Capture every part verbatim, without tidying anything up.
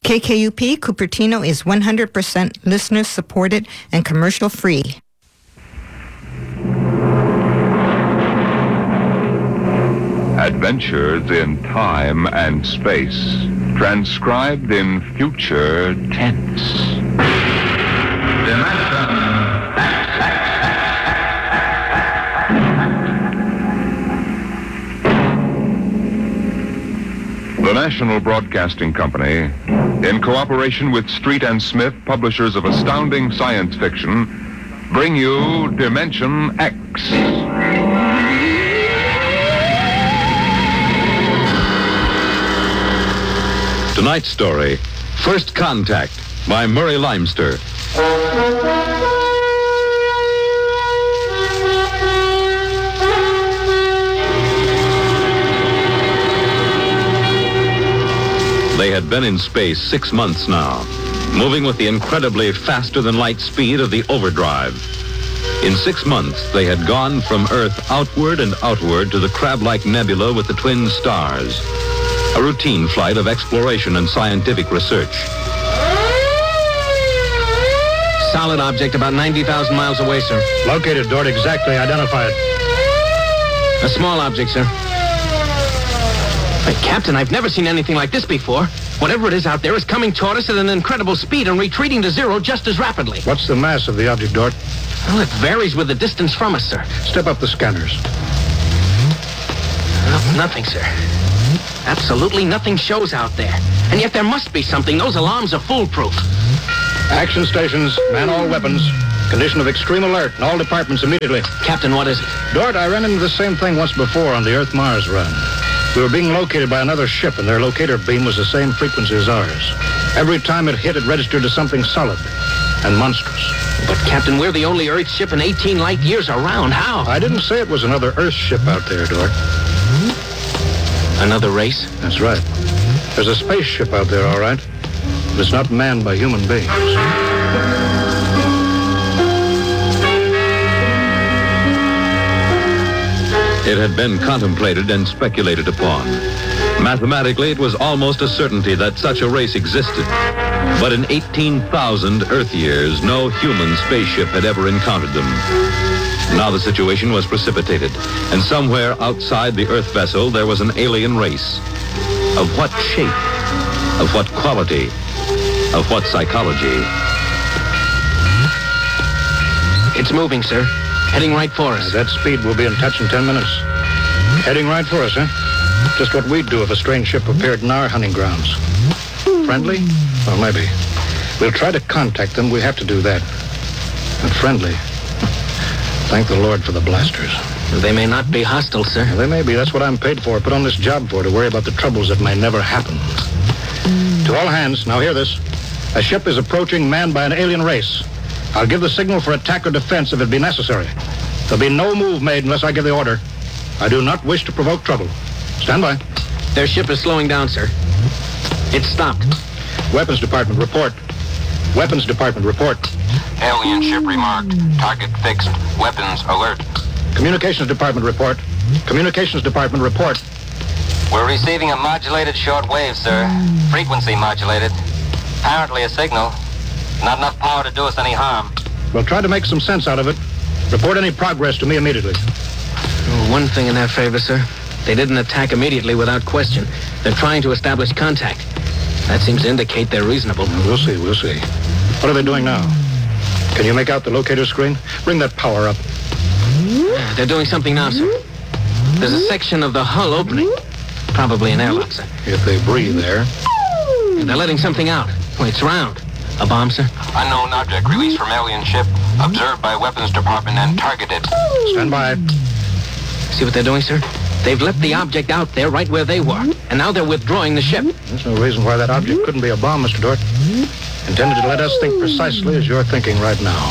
K K U P Cupertino is one hundred percent listener-supported and commercial-free. Adventures in time and space, transcribed in future tense. The National Broadcasting Company, in cooperation with Street and Smith, publishers of astounding science fiction, bring you Dimension X. Tonight's story, First Contact, by Murray Leinster. They had been in space six months now, moving with the incredibly faster-than-light speed of the overdrive. In six months, they had gone from Earth outward and outward to the crab-like nebula with the twin stars. A routine flight of exploration and scientific research. Solid object about ninety thousand miles away, sir. Located, Dort. Exactly identified. A small object, sir. But, Captain, I've never seen anything like this before. Whatever it is out there is coming toward us at an incredible speed and retreating to zero just as rapidly. What's the mass of the object, Dort? Well, it varies with the distance from us, sir. Step up the scanners. Well, nothing, sir. Absolutely nothing shows out there. And yet there must be something. Those alarms are foolproof. Action stations, man all weapons. Condition of extreme alert in all departments immediately. Captain, what is it? Dort, I ran into the same thing once before on the Earth-Mars run. We were being located by another ship, and their locator beam was the same frequency as ours. Every time it hit, it registered as something solid and monstrous. But, Captain, we're the only Earth ship in eighteen light years around. How? I didn't say it was another Earth ship out there, Dort. Another race? That's right. There's a spaceship out there, all right. But it's not manned by human beings. It had been contemplated and speculated upon. Mathematically, it was almost a certainty that such a race existed. But in eighteen thousand Earth years, no human spaceship had ever encountered them. Now the situation was precipitated, and somewhere outside the Earth vessel, there was an alien race. Of what shape? Of what quality? Of what psychology? It's moving, sir. Heading right for us. At that speed, we'll be in touch in ten minutes. Heading right for us, huh? Just what we'd do if a strange ship appeared in our hunting grounds. Friendly? Well, maybe. We'll try to contact them. We have to do that. But friendly. Thank the Lord for the blasters. They may not be hostile, sir. Well, they may be. That's what I'm paid for. Put on this job for, to worry about the troubles that may never happen. To all hands, now hear this. A ship is approaching manned by an alien race. I'll give the signal for attack or defense if it be necessary. There'll be no move made unless I give the order. I do not wish to provoke trouble. Stand by. Their ship is slowing down, sir. It's stopped. Weapons Department, report. Weapons Department, report. Alien ship remarked. Target fixed. Weapons alert. Communications Department, report. Communications Department, report. We're receiving a modulated short wave, sir. Frequency modulated. Apparently a signal. Not enough power to do us any harm. We'll try to make some sense out of it. Report any progress to me immediately. One thing in their favor, sir. They didn't attack immediately without question. They're trying to establish contact. That seems to indicate they're reasonable. We'll see, we'll see. What are they doing now? Can you make out the locator screen? Bring that power up. They're doing something now, sir. There's a section of the hull opening. Probably an airlock, sir. If they breathe there. They're letting something out. Oh, it's round. A bomb, sir? Unknown object released from alien ship. Observed by Weapons Department and targeted. Stand by. See what they're doing, sir? They've left the object out there right where they were. And now they're withdrawing the ship. There's no reason why that object couldn't be a bomb, Mister Dort. Intended to let us think precisely as you're thinking right now.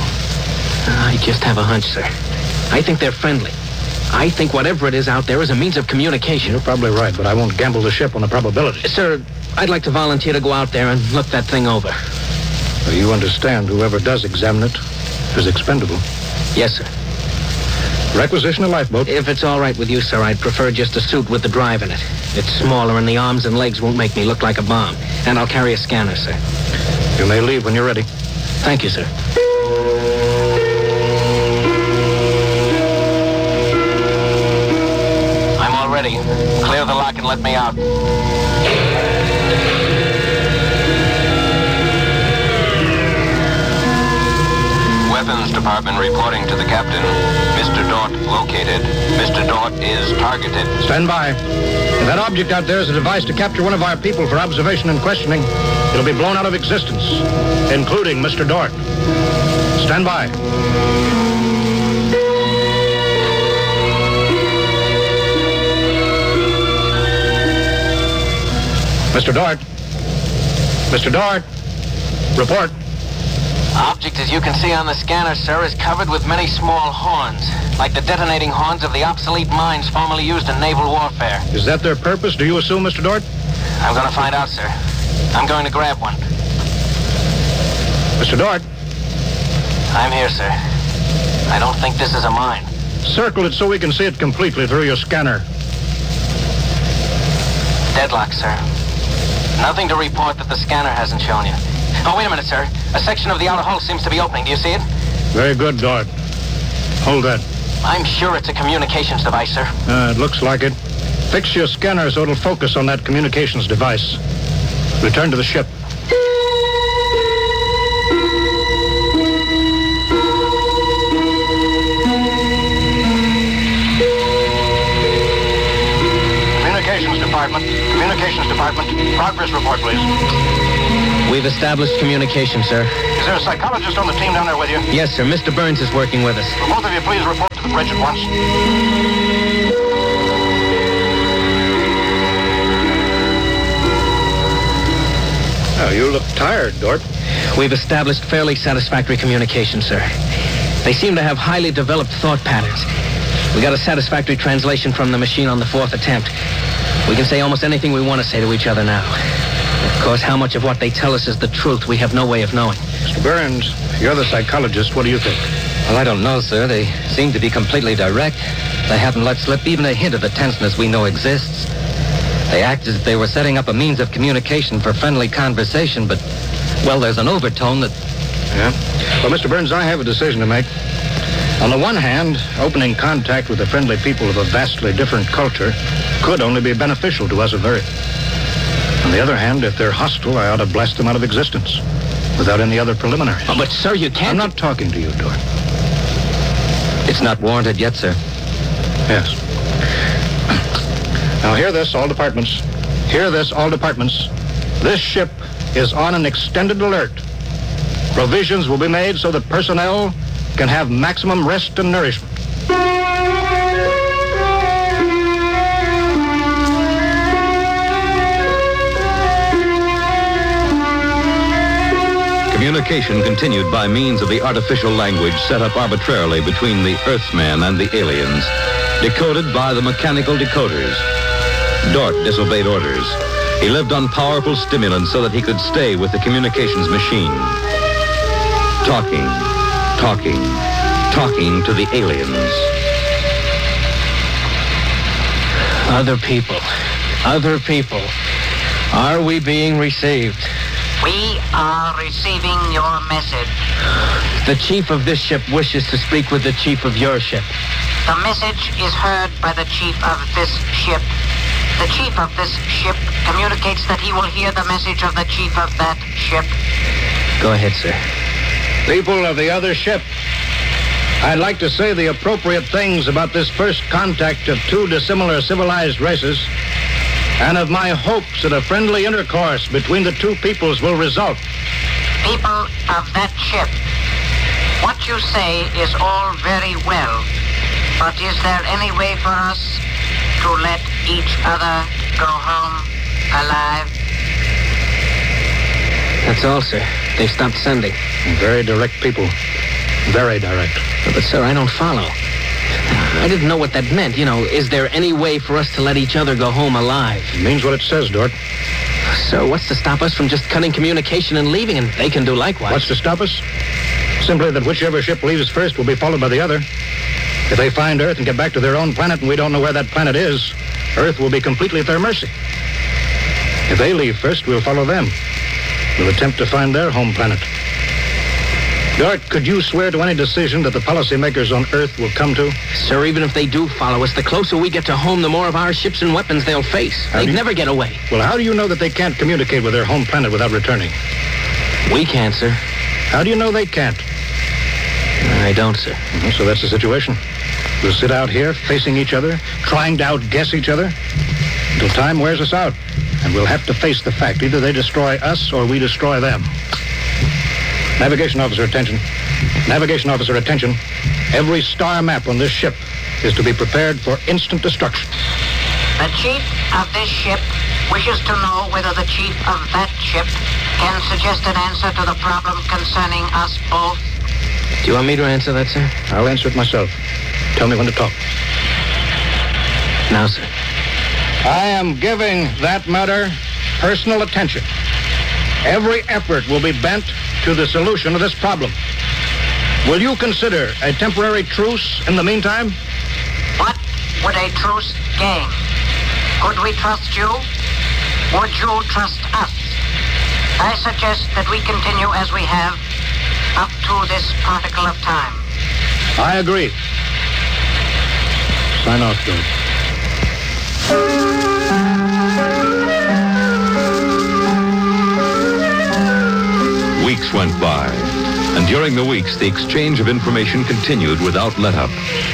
I just have a hunch, sir. I think they're friendly. I think whatever it is out there is a means of communication. You're probably right, but I won't gamble the ship on the probability. Sir, I'd like to volunteer to go out there and look that thing over. Well, you understand whoever does examine it is expendable. Yes, sir. Requisition a lifeboat. If it's all right with you, sir, I'd prefer just a suit with the drive in it. It's smaller, and the arms and legs won't make me look like a bomb. And I'll carry a scanner, sir. You may leave when you're ready. Thank you, sir. I'm all ready. Clear the lock and let me out. Weapons Department reporting to the captain. Mister Dort located. Mister Dort is targeted. Stand by. If that object out there is a device to capture one of our people for observation and questioning, it'll be blown out of existence, including Mister Dort. Stand by. Mister Dort. Mister Dort. Report. Object, as you can see on the scanner, sir, is covered with many small horns, like the detonating horns of the obsolete mines formerly used in naval warfare. Is that their purpose, do you assume, Mister Dort? I'm going to find out, sir. I'm going to grab one. Mister Dort. I'm here, sir. I don't think this is a mine. Circle it so we can see it completely through your scanner. Deadlock, sir. Nothing to report that the scanner hasn't shown you. Oh, wait a minute, sir. A section of the outer hull seems to be opening. Do you see it? Very good, Dort. Hold that. I'm sure it's a communications device, sir. Uh, it looks like it. Fix your scanner so it'll focus on that communications device. Return to the ship. Communications Department. Communications Department. Progress report, please. We've established communication, sir. Is there a psychologist on the team down there with you? Yes, sir. Mister Burns is working with us. Will both of you please report to the bridge at once? Oh, you look tired, Dort. We've established fairly satisfactory communication, sir. They seem to have highly developed thought patterns. We got a satisfactory translation from the machine on the fourth attempt. We can say almost anything we want to say to each other now. Of course, how much of what they tell us is the truth, we have no way of knowing. Mister Burns, you're the psychologist. What do you think? Well, I don't know, sir. They seem to be completely direct. They haven't let slip even a hint of the tenseness we know exists. They act as if they were setting up a means of communication for friendly conversation, but, well, there's an overtone that... Yeah? Well, Mister Burns, I have a decision to make. On the one hand, opening contact with the friendly people of a vastly different culture could only be beneficial to us of Earth. On the other hand, if they're hostile, I ought to blast them out of existence without any other preliminaries. Oh, but, sir, you can't... I'm not talking to you, Dort. It's not warranted yet, sir. Yes. Now, hear this, all departments. Hear this, all departments. This ship is on an extended alert. Provisions will be made so that personnel can have maximum rest and nourishment. Communication continued by means of the artificial language set up arbitrarily between the Earthman and the aliens, decoded by the mechanical decoders. Dort disobeyed orders. He lived on powerful stimulants so that he could stay with the communications machine. Talking, talking, talking to the aliens. Other people, other people, are we being received? We are receiving your message. The chief of this ship wishes to speak with the chief of your ship. The message is heard by the chief of this ship. The chief of this ship communicates that he will hear the message of the chief of that ship. Go ahead, sir. People of the other ship, I'd like to say the appropriate things about this first contact of two dissimilar civilized races, and of my hopes that a friendly intercourse between the two peoples will result. People of that ship, what you say is all very well, but is there any way for us to let each other go home alive? That's all, sir. They've stopped sending. Very direct people. Very direct. But, sir, I don't follow. I didn't know what that meant. You know, is there any way for us to let each other go home alive? It means what it says, Dort. Sir, what's to stop us from just cutting communication and leaving, and they can do likewise? What's to stop us? Simply that whichever ship leaves first will be followed by the other. If they find Earth and get back to their own planet and we don't know where that planet is, Earth will be completely at their mercy. If they leave first, we'll follow them. We'll attempt to find their home planet. Gart, could you swear to any decision that the policymakers on Earth will come to? Sir, even if they do follow us, the closer we get to home, the more of our ships and weapons they'll face. How They'd do you- never get away. Well, how do you know that they can't communicate with their home planet without returning? We can't, sir. How do you know they can't? I don't, sir. Mhm, So that's the situation. We'll sit out here, facing each other, trying to outguess each other, until time wears us out. And we'll have to face the fact. Either they destroy us or we destroy them. Navigation officer, attention. Navigation officer, attention. Every star map on this ship is to be prepared for instant destruction. The chief of this ship wishes to know whether the chief of that ship can suggest an answer to the problem concerning us both. Do you want me to answer that, sir? I'll answer it myself. Tell me when to talk. Now, sir. I am giving that matter personal attention. Every effort will be bent to the solution of this problem. Will you consider a temporary truce in the meantime? What would a truce gain? Could we trust you? Would you trust us? I suggest that we continue as we have up to this particle of time. I agree. Sign off, George. Weeks went by, and during the weeks, the exchange of information continued without let-up.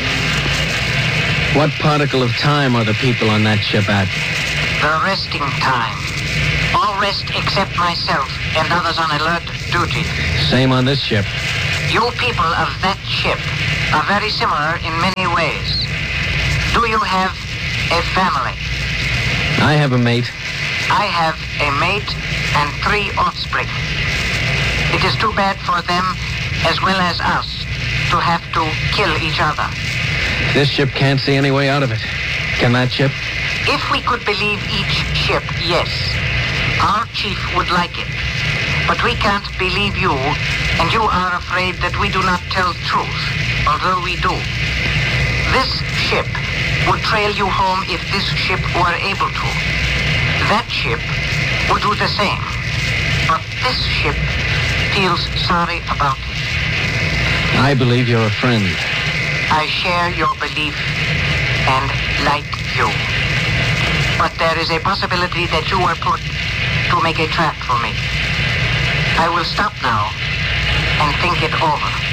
What particle of time are the people on that ship at? The resting time. All rest except myself and others on alert duty. Same on this ship. You people of that ship are very similar in many ways. Do you have a family? I have a mate. I have a mate and three offspring. It is too bad for them as well as us to have to kill each other. This ship can't see any way out of it. Can that ship? If we could believe each ship, yes. Our chief would like it. But we can't believe you, and you are afraid that we do not tell truth, although we do. This ship would trail you home if this ship were able to. That ship would do the same. But this ship feels sorry about it. I believe you're a friend. I share your belief and like you. But there is a possibility that you were put to make a trap for me. I will stop now and think it over.